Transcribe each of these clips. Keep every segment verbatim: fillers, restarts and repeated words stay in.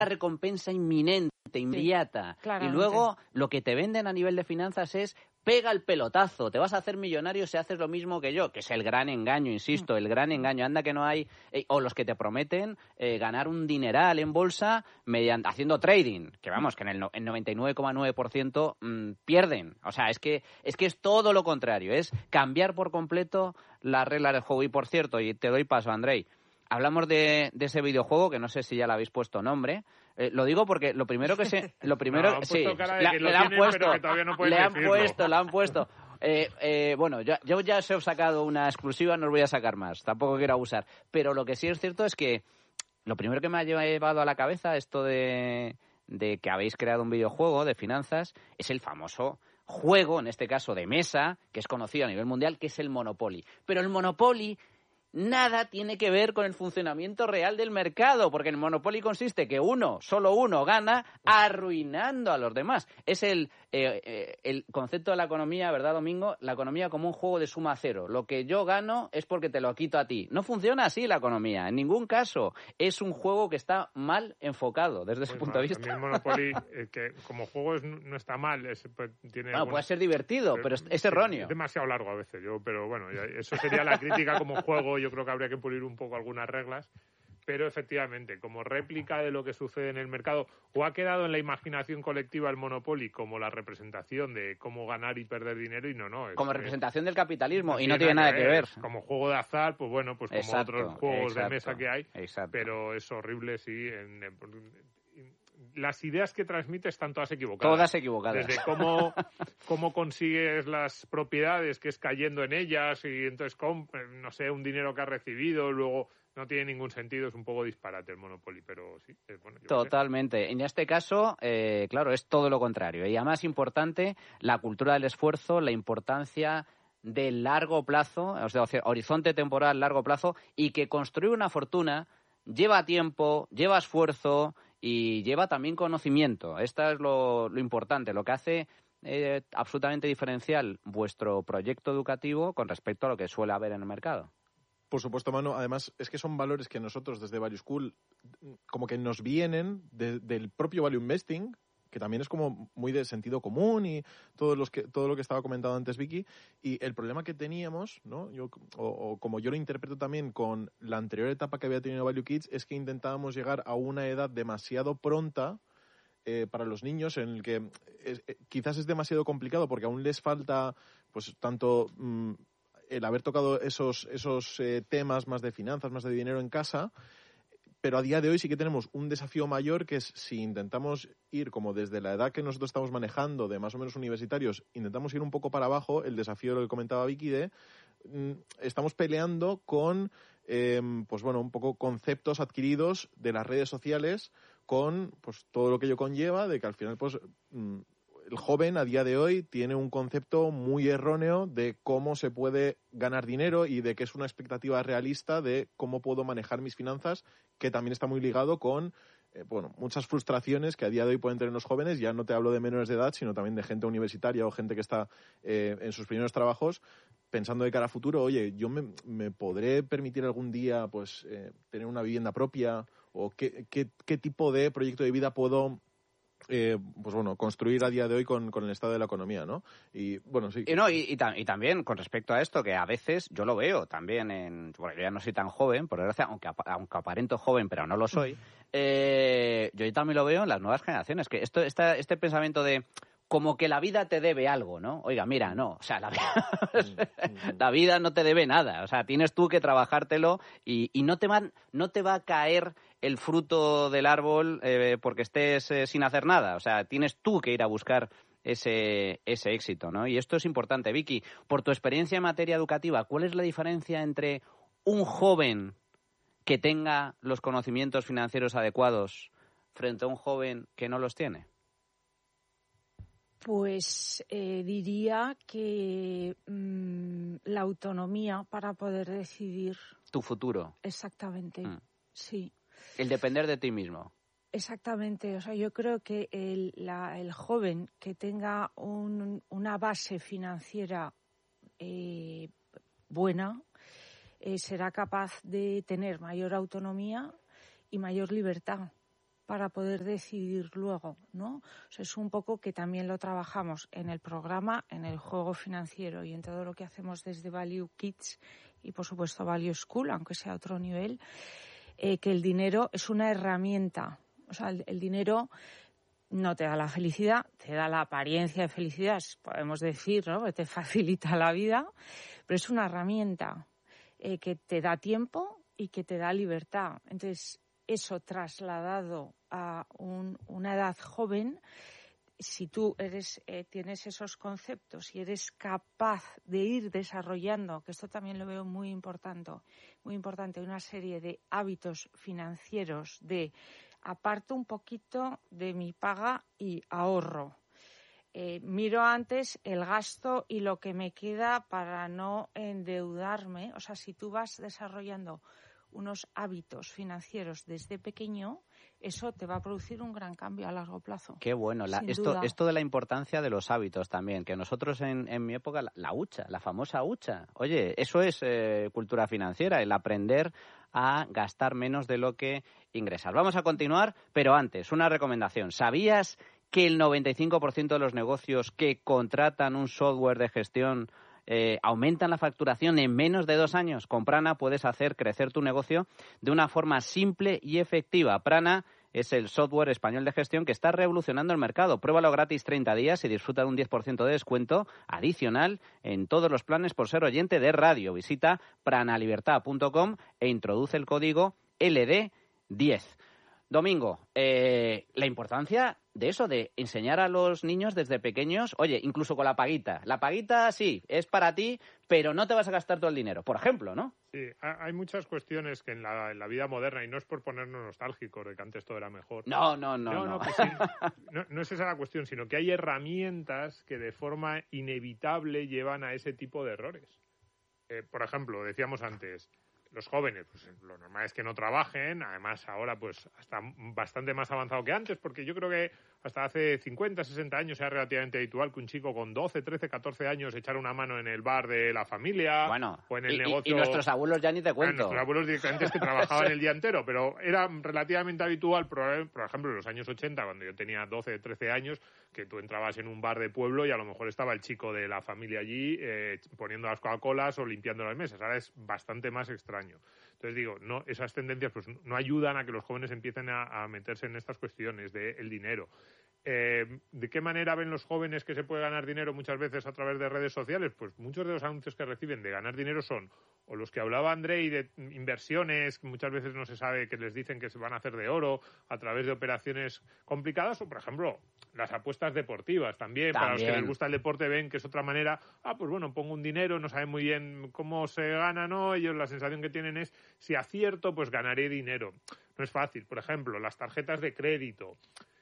recompensa inminente, inmediata. Sí, y luego lo que te venden a nivel de finanzas es pega el pelotazo, te vas a hacer millonario si haces lo mismo que yo, que es el gran engaño, insisto, el gran engaño. Anda que no hay, eh, o los que te prometen eh, ganar un dineral en bolsa mediante haciendo trading, que vamos, que en el no, en noventa y nueve coma nueve por ciento mmm, pierden. O sea, es que, es que es todo lo contrario, es cambiar por completo las reglas del juego. Y por cierto, y te doy paso, Andrei, hablamos de, de ese videojuego, que no sé si ya le habéis puesto nombre. Eh, lo digo porque lo primero que se... Lo primero, no, han sí, cara de la, que le lo han tienen, puesto, pero que todavía no pueden le han decirlo. puesto, le han puesto. Eh, eh, bueno, yo, yo ya os he sacado una exclusiva, no os voy a sacar más, tampoco quiero abusar. Pero lo que sí es cierto es que lo primero que me ha llevado a la cabeza esto de, de que habéis creado un videojuego de finanzas es el famoso juego, en este caso de mesa, que es conocido a nivel mundial, que es el Monopoly. Pero el Monopoly nada tiene que ver con el funcionamiento real del mercado, porque el Monopoly consiste que uno, solo uno, gana arruinando a los demás. Es el, eh, eh, el concepto de la economía, ¿verdad, Domingo? La economía como un juego de suma cero. Lo que yo gano es porque te lo quito a ti. No funciona así la economía, en ningún caso. Es un juego que está mal enfocado desde ese pues punto no, de vista. A mí el Monopoly, eh, que como juego es, no está mal. Es, pues, tiene bueno, algunos, puede ser divertido, pero es, es erróneo. Es demasiado largo a veces, yo, pero bueno, ya, eso sería la crítica como juego. Yo creo que habría que pulir un poco algunas reglas, pero efectivamente, como réplica de lo que sucede en el mercado, o ha quedado en la imaginación colectiva el Monopoly como la representación de cómo ganar y perder dinero, y no, no. Es, como representación del capitalismo, no y no tiene nada que ver. Como juego de azar, pues bueno, pues como exacto, otros juegos exacto, de mesa que hay, exacto. pero es horrible, sí. En, en, las ideas que transmite están todas equivocadas. Todas equivocadas. Desde cómo, cómo consigues las propiedades, que es cayendo en ellas, y entonces, no sé, un dinero que has recibido, luego no tiene ningún sentido, es un poco disparate el Monopoly, pero sí. Es, bueno, yo totalmente. En este caso, eh, claro, es todo lo contrario. Y además importante, la cultura del esfuerzo, la importancia del largo plazo, o sea, horizonte temporal largo plazo, y que construir una fortuna lleva tiempo, lleva esfuerzo y lleva también conocimiento. Esto es lo, lo importante, lo que hace eh, absolutamente diferencial vuestro proyecto educativo con respecto a lo que suele haber en el mercado. Por supuesto, Manu. Además, es que son valores que nosotros desde Value School como que nos vienen de, del propio Value Investing, que también es como muy de sentido común y todo, los que, todo lo que estaba comentando antes Vicky. Y el problema que teníamos, ¿no? Yo, o, o como yo lo interpreto también con la anterior etapa que había tenido Value Kids, es que intentábamos llegar a una edad demasiado pronta eh, para los niños, en el que es, eh, quizás es demasiado complicado porque aún les falta pues tanto mmm, el haber tocado esos, esos eh, temas más de finanzas, más de dinero en casa. Pero a día de hoy sí que tenemos un desafío mayor, que es si intentamos ir como desde la edad que nosotros estamos manejando, de más o menos universitarios, intentamos ir un poco para abajo, el desafío lo que comentaba Vicky de mm, estamos peleando con eh, pues bueno, un poco conceptos adquiridos de las redes sociales, con pues todo lo que ello conlleva, de que al final pues mm, el joven a día de hoy tiene un concepto muy erróneo de cómo se puede ganar dinero y de que es una expectativa realista de cómo puedo manejar mis finanzas, que también está muy ligado con eh, bueno, muchas frustraciones que a día de hoy pueden tener los jóvenes. Ya no te hablo de menores de edad, sino también de gente universitaria o gente que está eh, en sus primeros trabajos, pensando de cara a futuro, oye, yo me, me podré permitir algún día pues eh, tener una vivienda propia, o qué, qué, qué tipo de proyecto de vida puedo Eh, pues bueno, construir a día de hoy con, con el estado de la economía, ¿no? Y bueno, sí. Y, no, y, y, y también con respecto a esto, que a veces yo lo veo también en... Bueno, yo ya no soy tan joven, por desgracia, aunque, aunque aparento joven, pero no lo soy. Eh, yo también lo veo en las nuevas generaciones, que esto, esta, este pensamiento de como que la vida te debe algo, ¿no? Oiga, mira, no, o sea, la vida, la vida no te debe nada, o sea, tienes tú que trabajártelo y, y no te van, no te va a caer el fruto del árbol eh, porque estés eh, sin hacer nada, o sea, tienes tú que ir a buscar ese, ese éxito, ¿no? Y esto es importante. Vicky, por tu experiencia en materia educativa, ¿cuál es la diferencia entre un joven que tenga los conocimientos financieros adecuados frente a un joven que no los tiene? Pues eh, diría que mmm, la autonomía para poder decidir tu futuro. Exactamente, mm. sí. El depender de ti mismo. Exactamente, o sea, yo creo que el, la, el joven que tenga un, una base financiera eh, buena eh, será capaz de tener mayor autonomía y mayor libertad para poder decidir luego, ¿no? O sea, es un poco que también lo trabajamos en el programa, en el juego financiero y en todo lo que hacemos desde Value Kids y, por supuesto, Value School, aunque sea a otro nivel, eh, que el dinero es una herramienta. O sea, el, el dinero no te da la felicidad, te da la apariencia de felicidad, podemos decir, ¿no? Que te facilita la vida, pero es una herramienta eh, que te da tiempo y que te da libertad. Entonces, eso trasladado a un, una edad joven, si tú eres eh, tienes esos conceptos y eres capaz de ir desarrollando, que esto también lo veo muy importante, muy importante, una serie de hábitos financieros de aparto un poquito de mi paga y ahorro. Eh, miro antes el gasto y lo que me queda para no endeudarme. O sea, si tú vas desarrollando unos hábitos financieros desde pequeño, eso te va a producir un gran cambio a largo plazo. Qué bueno. La, esto, esto de la importancia de los hábitos también, que nosotros en, en mi época, la, la hucha, la famosa hucha. Oye, eso es eh, cultura financiera, el aprender a gastar menos de lo que ingresas. Vamos a continuar, pero antes, una recomendación. ¿Sabías que el noventa y cinco por ciento de los negocios que contratan un software de gestión Eh, aumentan la facturación en menos de dos años? Con Prana puedes hacer crecer tu negocio de una forma simple y efectiva. Prana es el software español de gestión que está revolucionando el mercado. Pruébalo gratis treinta días y disfruta de un diez por ciento de descuento adicional en todos los planes por ser oyente de radio. Visita pranalibertad punto com e introduce el código L D diez. Domingo, eh, la importancia de eso, de enseñar a los niños desde pequeños, oye, incluso con la paguita. La paguita sí, es para ti, pero no te vas a gastar todo el dinero, por ejemplo, ¿no? Sí, hay muchas cuestiones que en la, en la vida moderna, y no es por ponernos nostálgicos de que antes todo era mejor. No, no, no. No, no. no, pues sí, no, no es esa la cuestión, sino que hay herramientas que de forma inevitable llevan a ese tipo de errores. Eh, por ejemplo, decíamos antes, los jóvenes, pues lo normal es que no trabajen, además ahora pues hasta bastante más avanzado que antes, porque yo creo que hasta hace cincuenta, sesenta años era relativamente habitual que un chico con doce, trece, catorce años echara una mano en el bar de la familia, bueno, o en el y, negocio. Y nuestros abuelos ya ni te cuento. Bueno, nuestros abuelos directamente es que trabajaban el día entero, pero era relativamente habitual, por ejemplo, en los años ochenta, cuando yo tenía doce, trece años, que tú entrabas en un bar de pueblo y a lo mejor estaba el chico de la familia allí eh, poniendo las Coca-Colas o limpiando las mesas. Ahora es bastante más extraño. Entonces digo, no, esas tendencias pues no ayudan a que los jóvenes empiecen a, a meterse en estas cuestiones del dinero. Eh, ¿De qué manera ven los jóvenes que se puede ganar dinero muchas veces a través de redes sociales? Pues muchos de los anuncios que reciben de ganar dinero son o los que hablaba Andrei de inversiones, que muchas veces no se sabe, que les dicen que se van a hacer de oro a través de operaciones complicadas, o por ejemplo las apuestas deportivas también, también. Para los que les gusta el deporte ven que es otra manera, ah, pues bueno, pongo un dinero, no saben muy bien cómo se gana, ¿no? Ellos la sensación que tienen es, si acierto, pues ganaré dinero. No es fácil. Por ejemplo, las tarjetas de crédito.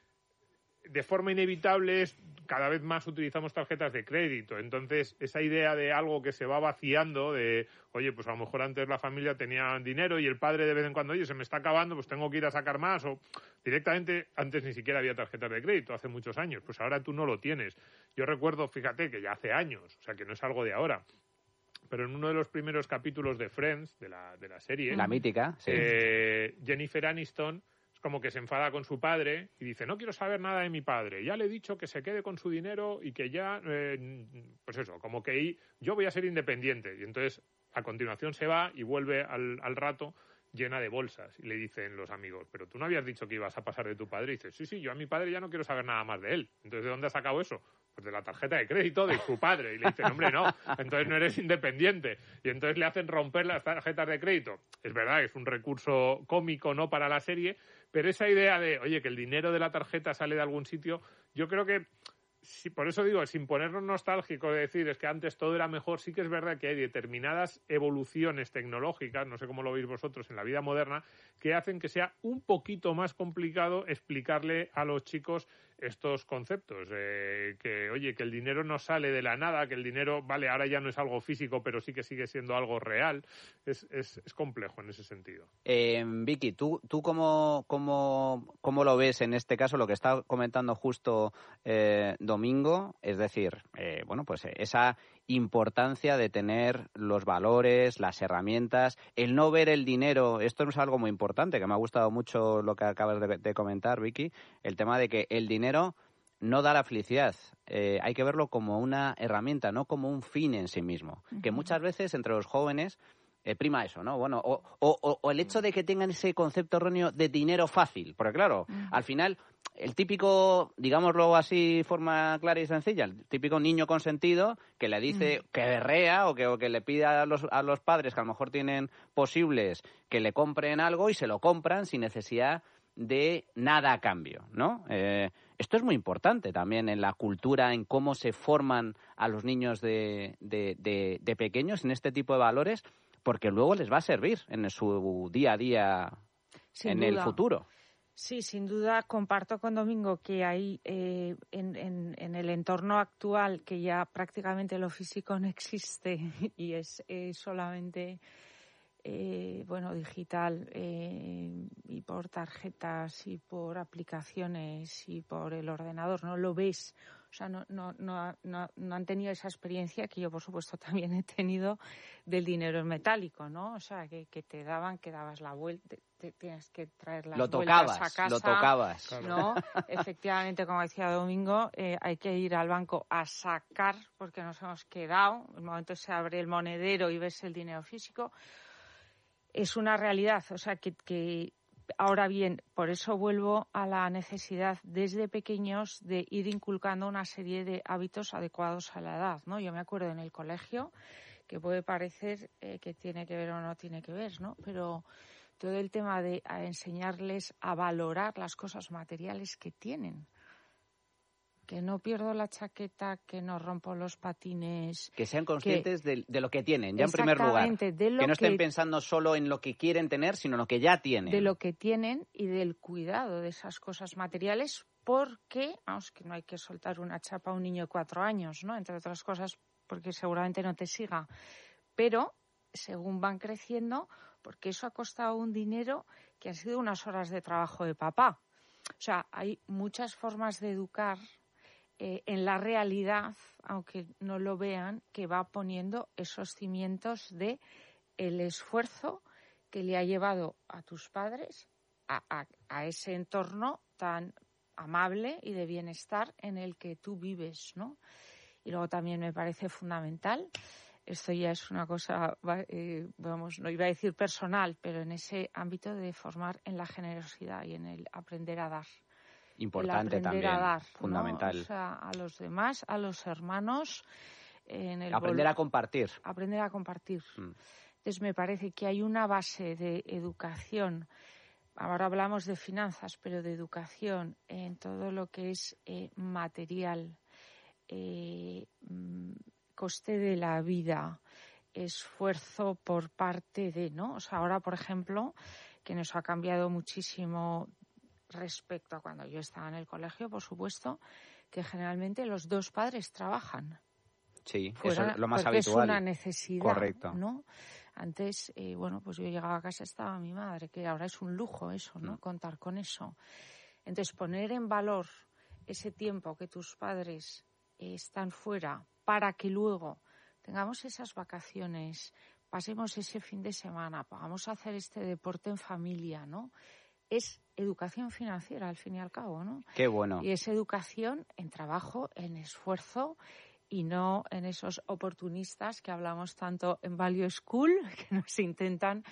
De forma inevitable, cada vez más utilizamos tarjetas de crédito. Entonces, esa idea de algo que se va vaciando, de, oye, pues a lo mejor antes la familia tenía dinero y el padre de vez en cuando, oye, se me está acabando, pues tengo que ir a sacar más. O directamente, antes ni siquiera había tarjetas de crédito, hace muchos años. Pues ahora tú no lo tienes. Yo recuerdo, fíjate, que ya hace años, o sea, que no es algo de ahora. Pero en uno de los primeros capítulos de Friends, de la, de la serie... La mítica, sí. Eh, Jennifer Aniston como que se enfada con su padre y dice, no quiero saber nada de mi padre, ya le he dicho que se quede con su dinero y que ya, eh, pues eso, como que yo voy a ser independiente. Y entonces, a continuación se va y vuelve al, al rato llena de bolsas. Y le dicen los amigos, pero tú no habías dicho que ibas a pasar de tu padre. Y dice, sí, sí, yo a mi padre ya no quiero saber nada más de él. Entonces, ¿de dónde has sacado eso? Pues de la tarjeta de crédito de su padre. Y le dicen, hombre, no, entonces no eres independiente. Y entonces le hacen romper las tarjetas de crédito. Es verdad, es un recurso cómico, ¿no?, para la serie, pero esa idea de, oye, que el dinero de la tarjeta sale de algún sitio, yo creo que, sí, por eso digo, sin ponernos nostálgicos de decir, es que antes todo era mejor, sí que es verdad que hay determinadas evoluciones tecnológicas, no sé cómo lo veis vosotros en la vida moderna, que hacen que sea un poquito más complicado explicarle a los chicos estos conceptos, eh, que oye, que el dinero no sale de la nada, que el dinero, vale, ahora ya no es algo físico, pero sí que sigue siendo algo real. Es, es, es complejo en ese sentido. Eh, Vicky, ¿tú, tú cómo, cómo, cómo lo ves en este caso, lo que está comentando justo eh, domingo, es decir, eh, bueno, pues esa importancia de tener los valores, las herramientas, el no ver el dinero. Esto es algo muy importante, que me ha gustado mucho lo que acabas de, de comentar, Vicky, el tema de que el dinero no da la felicidad. Eh, hay que verlo como una herramienta, no como un fin en sí mismo. Uh-huh. Que muchas veces entre los jóvenes eh, prima eso, ¿no? Bueno, o, o, o el hecho de que tengan ese concepto erróneo de dinero fácil. Porque claro, uh-huh. al final, el típico, digámoslo así, forma clara y sencilla, el típico niño consentido que le dice, uh-huh. que berrea o que, o que le pide a los, a los padres que a lo mejor tienen posibles que le compren algo y se lo compran sin necesidad de nada a cambio, ¿no? Eh, esto es muy importante también en la cultura, en cómo se forman a los niños de, de, de, de pequeños en este tipo de valores, porque luego les va a servir en su día a día, sin en duda. El futuro. Sí, sin duda comparto con Domingo que hay eh, en, en, en el entorno actual, que ya prácticamente lo físico no existe y es eh, solamente... Eh, bueno, digital eh, y por tarjetas y por aplicaciones y por el ordenador, no lo ves, o sea, no, no, no, no, no han tenido esa experiencia que yo, por supuesto, también he tenido del dinero en metálico, ¿no? O sea, que, que te daban, que dabas la vuelta, te, tienes que traer las lo vueltas tocabas, a casa. Lo tocabas, ¿no? Efectivamente, como decía Domingo, eh, hay que ir al banco a sacar, porque nos hemos quedado, el momento se abre el monedero y ves el dinero físico. Es una realidad, o sea, que, que ahora bien, por eso vuelvo a la necesidad desde pequeños de ir inculcando una serie de hábitos adecuados a la edad, ¿no? Yo me acuerdo en el colegio, que puede parecer eh, que tiene que ver o no tiene que ver, ¿no? Pero todo el tema de a enseñarles a valorar las cosas materiales que tienen. Que no pierdo la chaqueta, que no rompo los patines. Que sean conscientes que, de, de lo que tienen, ya en primer lugar. De lo que no estén que, pensando solo en lo que quieren tener, sino en lo que ya tienen. De lo que tienen y del cuidado de esas cosas materiales, porque, vamos, que no hay que soltar una chapa a un niño de cuatro años, ¿no? Entre otras cosas, porque seguramente no te siga. Pero, según van creciendo, porque eso ha costado un dinero que han sido unas horas de trabajo de papá. O sea, hay muchas formas de educar Eh, en la realidad, aunque no lo vean, que va poniendo esos cimientos de el esfuerzo que le ha llevado a tus padres a, a, a ese entorno tan amable y de bienestar en el que tú vives, ¿no? Y luego también me parece fundamental, esto ya es una cosa, eh, vamos, no iba a decir personal, pero en ese ámbito de formar en la generosidad y en el aprender a dar. Importante también, a dar, fundamental. ¿no? O sea, a los demás, a los hermanos. En el aprender vol- a compartir. Aprender a compartir. Mm. Entonces, me parece que hay una base de educación. Ahora hablamos de finanzas, pero de educación en todo lo que es eh, material, eh, coste de la vida, esfuerzo por parte de, ¿no? O sea, ahora, por ejemplo, que nos ha cambiado muchísimo respecto a cuando yo estaba en el colegio, por supuesto, que generalmente los dos padres trabajan. Sí, Fuera, eso es lo más porque habitual. Es una necesidad, correcto. ¿no? Antes, eh, bueno, pues yo llegaba a casa, estaba mi madre, que ahora es un lujo eso, ¿no? Mm. Contar con eso. Entonces, poner en valor ese tiempo que tus padres eh, están fuera para que luego tengamos esas vacaciones, pasemos ese fin de semana, vamos a hacer este deporte en familia, ¿no? Es educación financiera, al fin y al cabo, ¿no? Qué bueno. Y es educación en trabajo, en esfuerzo y no en esos oportunistas que hablamos tanto en Value School, que nos intentan,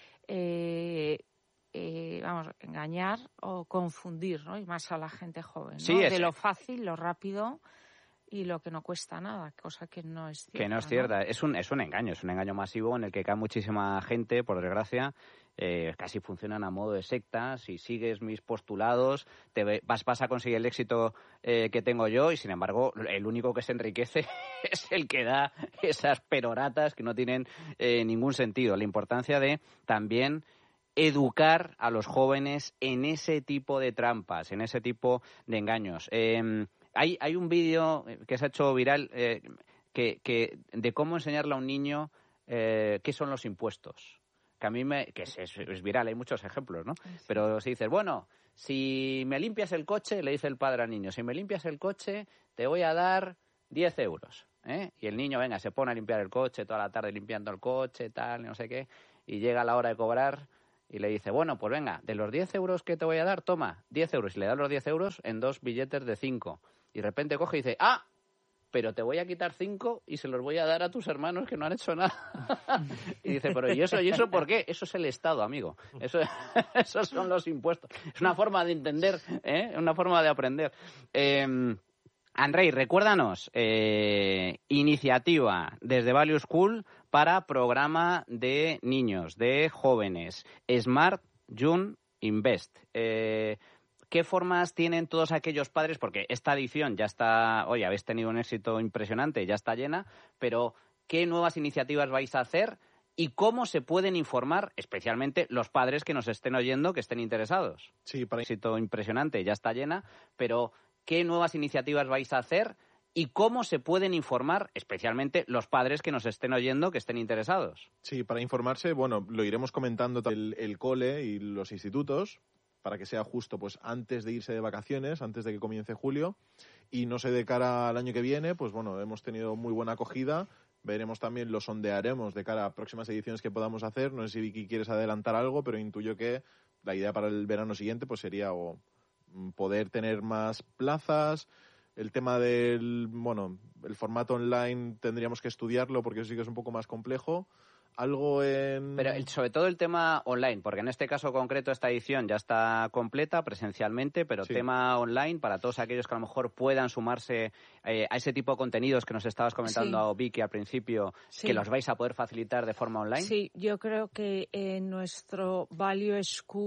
eh, eh, vamos, engañar o confundir, ¿no? Y más a la gente joven, ¿no? Sí, es... De lo fácil, lo rápido y lo que no cuesta nada, cosa que no es cierta. Que no es cierta. ¿no? Es un, es un engaño, es un engaño masivo en el que cae muchísima gente, por desgracia. Eh, casi funcionan a modo de secta. Si sigues mis postulados, te ve, vas, vas a conseguir el éxito eh, que tengo yo y, sin embargo, el único que se enriquece es el que da esas peroratas que no tienen eh, ningún sentido. La importancia de también educar a los jóvenes en ese tipo de trampas, en ese tipo de engaños. Eh, hay, hay un vídeo que se ha hecho viral eh, que, que de cómo enseñarle a un niño eh, qué son los impuestos. Que a mí me... que es, es, es viral, hay muchos ejemplos, ¿no? Sí. Pero si dices, bueno, si me limpias el coche, le dice el padre al niño, si me limpias el coche, te voy a dar diez euros. ¿Eh? Y el niño, venga, se pone a limpiar el coche toda la tarde limpiando el coche, tal, no sé qué, y llega la hora de cobrar y le dice, bueno, pues venga, de los diez euros que te voy a dar, toma, diez euros. Y le da los diez euros en dos billetes de cinco. Y de repente coge y dice, ¡ah! Pero te voy a quitar cinco y se los voy a dar a tus hermanos que no han hecho nada. Y dice, pero ¿y eso y eso por qué? Eso es el Estado, amigo. Eso, esos son los impuestos. Es una forma de entender, ¿eh? Una forma de aprender. Eh, Andrei, recuérdanos, eh, iniciativa desde Value School para programa de niños, de jóvenes, Smart Young Invest. Eh, ¿Qué formas tienen todos aquellos padres? Porque esta edición ya está, oye, habéis tenido un éxito impresionante, ya está llena, pero ¿qué nuevas iniciativas vais a hacer y cómo se pueden informar, especialmente los padres que nos estén oyendo, que estén interesados? Sí, para éxito impresionante, ya está llena, pero ¿qué nuevas iniciativas vais a hacer y cómo se pueden informar, especialmente los padres que nos estén oyendo, que estén interesados? Sí, para informarse, bueno, lo iremos comentando el, el cole y los institutos, para que sea justo pues antes de irse de vacaciones, antes de que comience julio, y no sé, de cara al año que viene, pues bueno, hemos tenido muy buena acogida, veremos también, lo sondearemos de cara a próximas ediciones que podamos hacer. No sé si Vicky quieres adelantar algo, pero intuyo que la idea para el verano siguiente pues sería o poder tener más plazas. El tema del, bueno, el formato online tendríamos que estudiarlo porque eso sí que es un poco más complejo. Algo en... Pero el, sobre todo el tema online, porque en este caso concreto esta edición ya está completa presencialmente, pero sí. Tema online para todos aquellos que a lo mejor puedan sumarse eh, a ese tipo de contenidos que nos estabas comentando, sí. Vicky, al principio, sí. Que los vais a poder facilitar de forma online. Sí, yo creo que en nuestro Value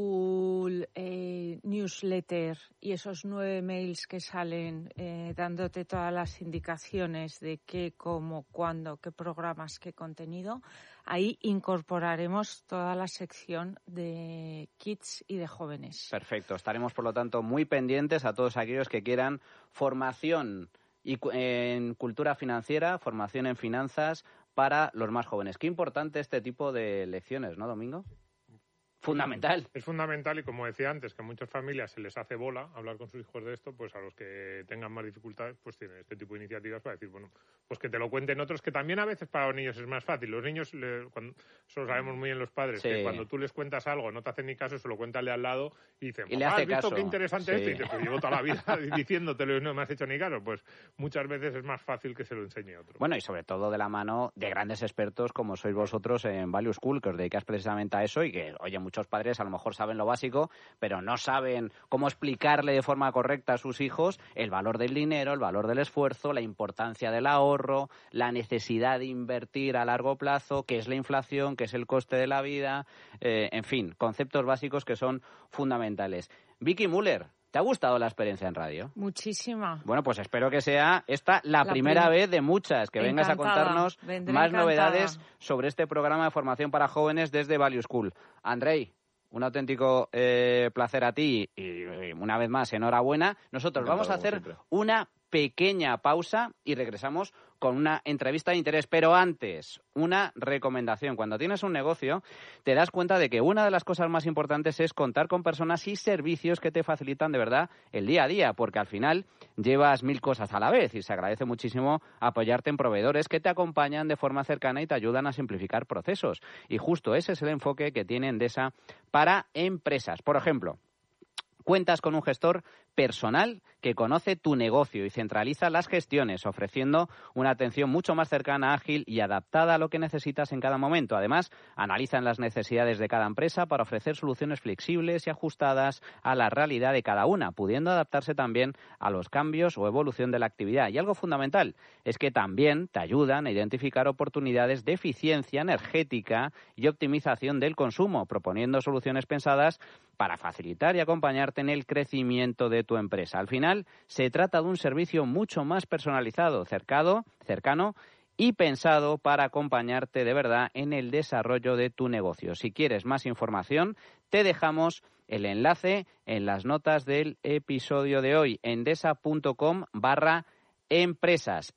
School eh, newsletter y esos nueve mails que salen eh, dándote todas las indicaciones de qué, cómo, cuándo, qué programas, qué contenido, ahí incorporaremos toda la sección de kids y de jóvenes. Perfecto. Estaremos, por lo tanto, muy pendientes a todos aquellos que quieran formación y, en cultura financiera, formación en finanzas para los más jóvenes. Qué importante este tipo de lecciones, ¿no, Domingo? Fundamental. Es fundamental y, como decía antes, que a muchas familias se les hace bola hablar con sus hijos de esto, pues a los que tengan más dificultades pues tienen este tipo de iniciativas para decir, bueno, pues que te lo cuenten otros, que también a veces para los niños es más fácil. Los niños, le, cuando, eso lo sabemos muy bien los padres, sí. Que cuando tú les cuentas algo no te hacen ni caso, se lo cuentan al lado y dicen, y le hace ¿has visto caso? Qué interesante Sí. esto? Y te pues, llevo toda la vida diciéndotelo y no me has hecho ni caso. Pues muchas veces es más fácil que se lo enseñe otro. Bueno, y sobre todo de la mano de grandes expertos como sois vosotros en Value School, que os dedicáis precisamente a eso y que, oye, muchos padres a lo mejor saben lo básico, pero no saben cómo explicarle de forma correcta a sus hijos el valor del dinero, el valor del esfuerzo, la importancia del ahorro, la necesidad de invertir a largo plazo, qué es la inflación, qué es el coste de la vida, eh, en fin, conceptos básicos que son fundamentales. Vicky Müller, ¿te ha gustado la experiencia en radio? Muchísima. Bueno, pues espero que sea esta la, la primera prim- vez de muchas, que vengas encantada. a contarnos Vendré más encantada. novedades sobre este programa de formación para jóvenes desde Value School. Andrei, un auténtico eh, placer a ti y, y una vez más, enhorabuena. Nosotros Encantado, vamos a hacer siempre. Una pequeña pausa y regresamos con una entrevista de interés. Pero antes, una recomendación. Cuando tienes un negocio, te das cuenta de que una de las cosas más importantes es contar con personas y servicios que te facilitan de verdad el día a día, porque al final llevas mil cosas a la vez y se agradece muchísimo apoyarte en proveedores que te acompañan de forma cercana y te ayudan a simplificar procesos. Y justo ese es el enfoque que tiene Endesa para empresas. Por ejemplo, cuentas con un gestor personal que conoce tu negocio y centraliza las gestiones, ofreciendo una atención mucho más cercana, ágil y adaptada a lo que necesitas en cada momento. Además, analizan las necesidades de cada empresa para ofrecer soluciones flexibles y ajustadas a la realidad de cada una, pudiendo adaptarse también a los cambios o evolución de la actividad. Y algo fundamental es que también te ayudan a identificar oportunidades de eficiencia energética y optimización del consumo, proponiendo soluciones pensadas para facilitar y acompañarte en el crecimiento de tu empresa. Al final, se trata de un servicio mucho más personalizado, cercado, cercano y pensado para acompañarte de verdad en el desarrollo de tu negocio. Si quieres más información, te dejamos el enlace en las notas del episodio de hoy, endesa.com barra empresas,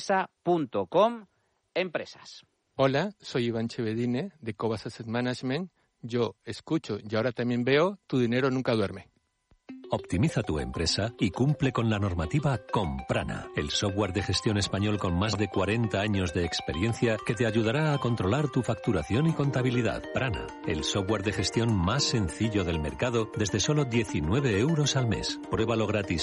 endesa.com empresas. Hola, soy Iván Chevedine de Cobas Asset Management. Yo escucho y ahora también veo Tu Dinero Nunca Duerme. Optimiza tu empresa y cumple con la normativa con Prana, el software de gestión español con más de cuarenta años de experiencia que te ayudará a controlar tu facturación y contabilidad. Prana, el software de gestión más sencillo del mercado desde solo diecinueve euros al mes. Pruébalo gratis